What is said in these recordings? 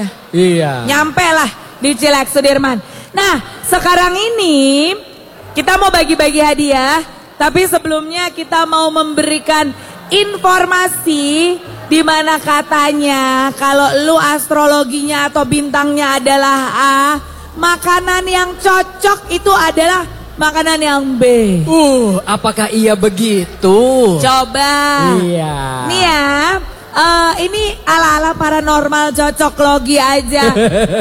ya. Iya. Nyampe lah di Cilex Sudirman. Nah, sekarang ini kita mau bagi-bagi hadiah. Tapi sebelumnya kita mau memberikan informasi di mana katanya kalau lu astrologinya atau bintangnya adalah A, makanan yang cocok itu adalah makanan yang B. Apakah iya begitu? Coba. Iya. Nih ya, ini ala-ala paranormal cocok logi aja.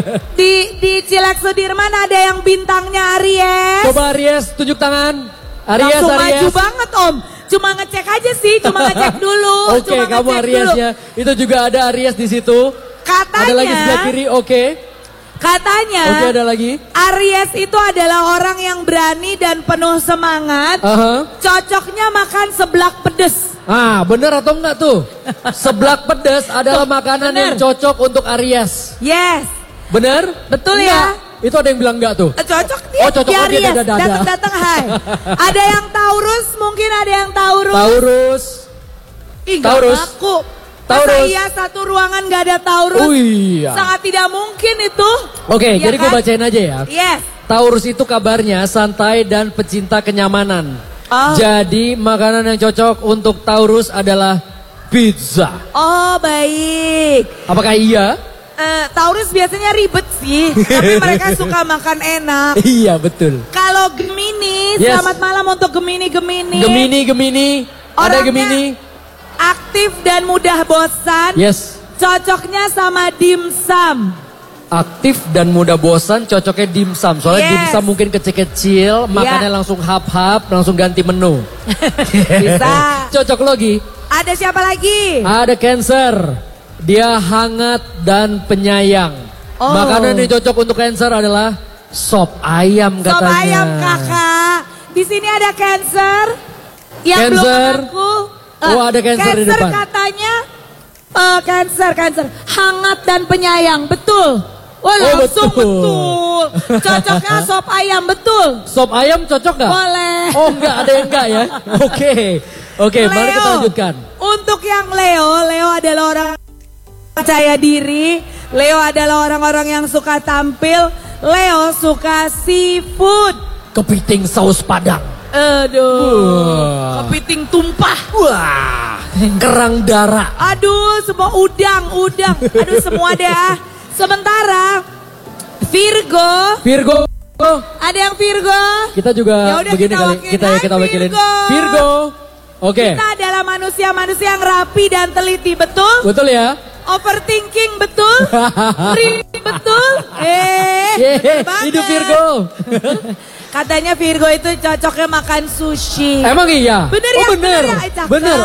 Di Cilex Sudirman ada yang bintangnya Aries. Coba Aries, tunjuk tangan. Aries, langsung Aries. maju banget Om. Cuma ngecek aja sih, cuma ngecek dulu. Oke, kamu Ariesnya. Itu juga ada Aries di situ. Katanya. Ada lagi sebelah kiri, oke. Katanya. Oke, ada lagi. Aries itu adalah orang yang berani dan penuh semangat. Cocoknya makan seblak pedes. Bener atau enggak tuh? Seblak pedes adalah makanan yang cocok untuk Aries. Yes. Bener? Betul enggak? ya? Itu ada yang bilang enggak tuh? Cocok dia. Cocok dia Aries. Datang-datang hai. Ada yang Taurus, mungkin ada yang Taurus. Taurus. Taurus. Aku. Masa iya satu ruangan gak ada Taurus? Iya. Sangat tidak mungkin itu. Oke, ya jadi gue bacain aja ya. Yes. Taurus itu kabarnya santai dan pecinta kenyamanan. Jadi makanan yang cocok untuk Taurus adalah pizza. Oh baik. Apakah iya? Taurus biasanya ribet sih, tapi mereka suka makan enak. Iya betul. Kalau Gemini, selamat malam untuk Gemini. Gemini. Ada Gemini. Aktif dan mudah bosan. Yes. Cocoknya sama dimsum. Aktif dan mudah bosan, cocoknya dimsum. Soalnya dimsum mungkin kecil-kecil, makannya langsung hap-hap, langsung ganti menu. Bisa. Cocok logi. Ada siapa lagi? Ada Cancer. Dia hangat dan penyayang. Makanan yang cocok untuk Cancer adalah sop ayam katanya. Sop ayam kakak. Di sini ada Cancer. Yang belum aku. Ada Cancer di depan. Katanya Cancer hangat dan penyayang, betul. Langsung betul. Cocoknya sop ayam, betul. Sop ayam cocok gak? Boleh. Enggak, ada yang enggak ya? Oke, mari kita lanjutkan. Untuk yang Leo adalah orang percaya diri. Leo adalah orang-orang yang suka tampil. Leo suka seafood. Kepiting saus Padang. Aduh, kepiting tumpah. Wah, kerang darah. Aduh, semua udang. Aduh, semua deh. Sementara Virgo. Ada yang Virgo? Kita juga begini kali. Kita wakilin Virgo. Oke. Kita adalah manusia-manusia yang rapi dan teliti, betul? Betul ya. Overthinking, betul? Betul? Hidup Virgo. Katanya Virgo itu cocoknya makan sushi. Emang iya? Bener ya? Bener,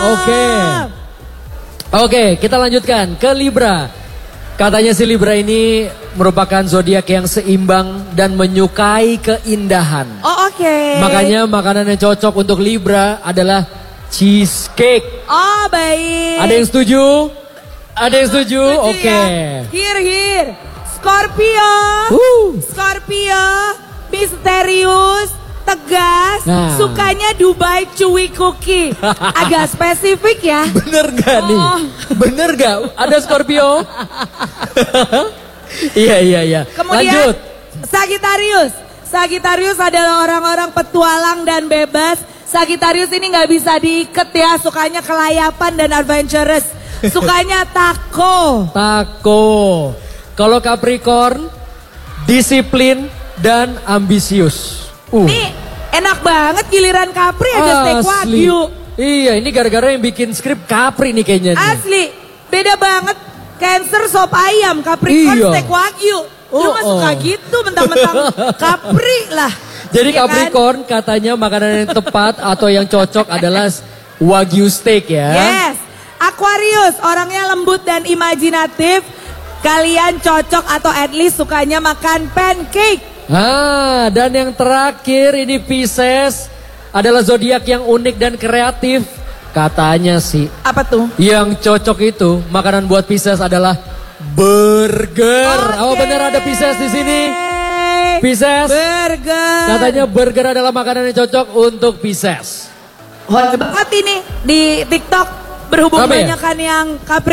Oke, kita lanjutkan ke Libra. Katanya si Libra ini merupakan zodiak yang seimbang dan menyukai keindahan. Oke. Makanya makanan yang cocok untuk Libra adalah cheesecake. Baik. Ada yang setuju? Oke. Here. Scorpio. Misterius, tegas, sukanya Dubai Chewy Cookie. Agak spesifik ya. Bener gak nih? Bener gak? Ada Scorpio? Iya. Kemudian, lanjut. Sagittarius adalah orang-orang petualang dan bebas. Sagittarius ini gak bisa diikat ya. Sukanya kelayapan dan adventurous. Sukanya taco. Kalau Capricorn, disiplin dan ambisius. Nih enak banget giliran Capri ada steak wagyu. Iya, ini gara-gara yang bikin skrip Capri nih kayaknya. Asli, beda banget. Cancer sop ayam, Capricorn steak wagyu. Lu mah suka gitu mentang-mentang Capri lah. Jadi Capricorn katanya makanan yang tepat atau yang cocok adalah wagyu steak ya. Yes. Aquarius, orangnya lembut dan imajinatif. Kalian cocok atau at least sukanya makan pancake. Dan yang terakhir ini Pisces adalah zodiak yang unik dan kreatif. Katanya sih. Apa tuh? Yang cocok itu makanan buat Pisces adalah burger. Benar ada Pisces di sini. Pisces. Burger. Katanya burger adalah makanan yang cocok untuk Pisces. Banget ini di TikTok berhubung banyak kan yang Capri.